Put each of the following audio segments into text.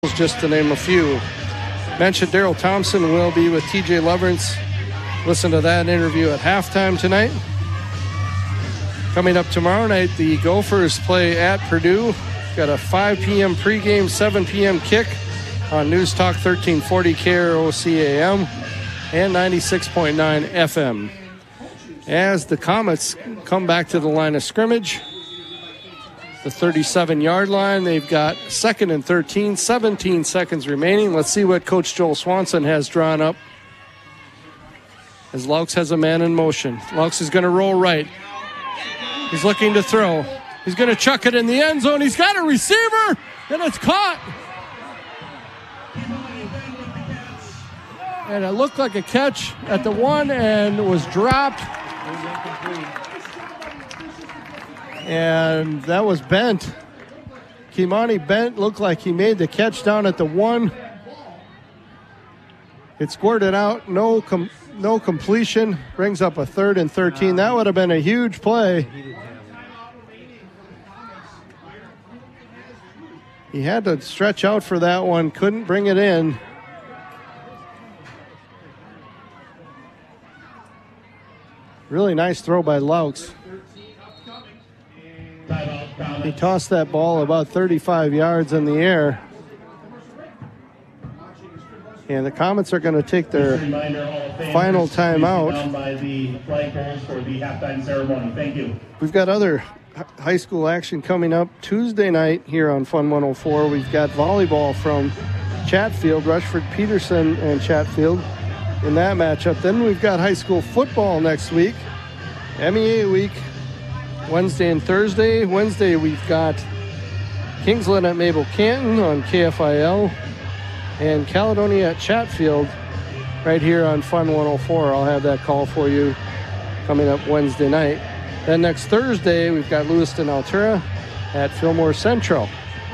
just to name a few. Mentioned Daryl Thompson will be with TJ Leverance. Listen to that interview at halftime tonight. Coming up tomorrow night, the Gophers play at Purdue. Got a 5 p.m. pregame, 7 p.m. kick on News Talk 1340 KROC AM and 96.9 FM. As the Comets come back to the line of scrimmage, the 37-yard line, they've got 2nd and 13, 17 seconds remaining. Let's see what Coach Joel Swanson has drawn up. As Laux has a man in motion. Laux is going to roll right. He's looking to throw. He's going to chuck it in the end zone. He's got a receiver, and it's caught. And it looked like a catch at the 1 and was dropped. And that was Bent. Kimani Bent looked like he made the catch down at the 1. It squirted out, no completion. Brings up a 3rd and 13. That would have been a huge play. He had to stretch out for that one, couldn't bring it in. Really nice throw by Laux. He tossed that ball about 35 yards in the air. And the Comets are going to take their final timeout. We've got other high school action coming up Tuesday night here on Fun 104. We've got volleyball from Chatfield, Rushford Peterson and Chatfield in that matchup. Then we've got high school football next week, MEA week, Wednesday and Thursday. Wednesday we've got Kingsland at Mabel Canton on KFIL and Caledonia at Chatfield right here on Fun 104. I'll have that call for you coming up Wednesday night. Then next Thursday, we've got Lewiston Altura at Fillmore Central.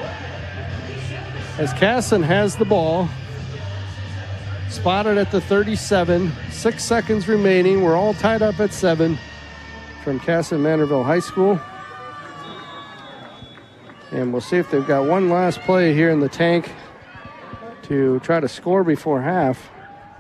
As Casson has the ball, spotted at the 37, 6 seconds remaining. We're all tied up at 7 from Casson Manderville High School. And we'll see if they've got one last play here in the tank to try to score before half.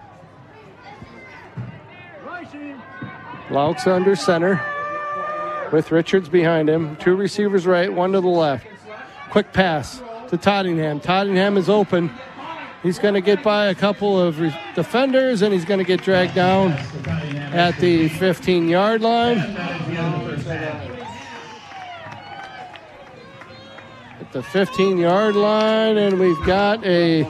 Laux under center, with Richards behind him. 2 receivers right, 1 to the left. Quick pass to Tottingham. Tottingham is open. He's going to get by a couple of defenders, and he's going to get dragged down at the 15-yard line. At the 15-yard line, and we've got a...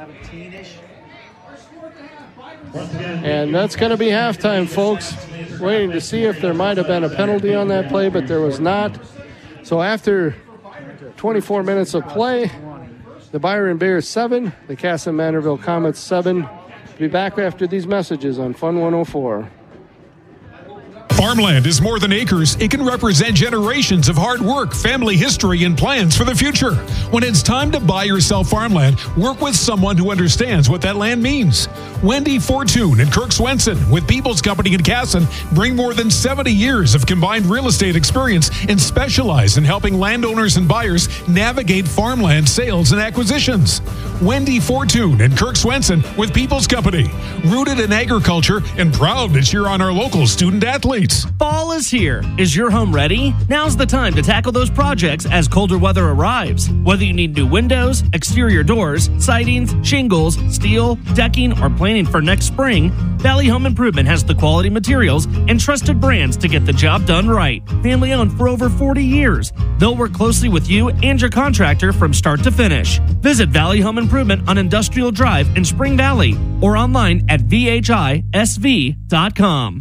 And that's going to be halftime, folks. Waiting to see if there might have been a penalty on that play, but there was not. So after 24 minutes of play, the Byron Bears 7, the Casson Manderville Comets 7. We'll be back after these messages on Fun 104. Farmland is more than acres. It can represent generations of hard work, family history, and plans for the future. When it's time to buy or sell farmland, work with someone who understands what that land means. Wendy Fortune and Kirk Swenson with People's Company in Casson bring more than 70 years of combined real estate experience and specialize in helping landowners and buyers navigate farmland sales and acquisitions. Wendy Fortune and Kirk Swenson with People's Company, rooted in agriculture and proud to cheer on our local student athletes. Fall is here. Is your home ready? Now's the time to tackle those projects as colder weather arrives. Whether you need new windows, exterior doors, sidings, shingles, steel, decking, or planning for next spring, Valley Home Improvement has the quality materials and trusted brands to get the job done right. Family owned for over 40 years. They'll work closely with you and your contractor from start to finish. Visit Valley Home Improvement on Industrial Drive in Spring Valley or online at vhisv.com.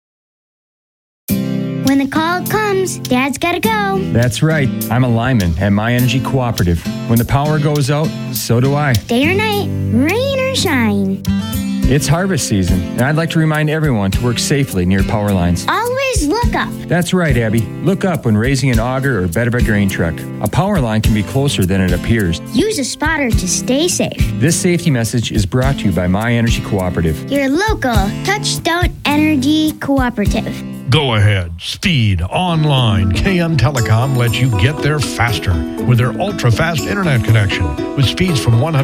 When the call comes, Dad's gotta go. That's right. I'm a lineman at My Energy Cooperative. When the power goes out, so do I. Day or night, rain or shine. It's harvest season, and I'd like to remind everyone to work safely near power lines. Always look up. That's right, Abby. Look up when raising an auger or bed of a grain truck. A power line can be closer than it appears. Use a spotter to stay safe. This safety message is brought to you by My Energy Cooperative. Your local Touchstone Energy Cooperative. Go ahead. Speed Online. KM Telecom lets you get there faster with their ultra-fast internet connection with speeds from 100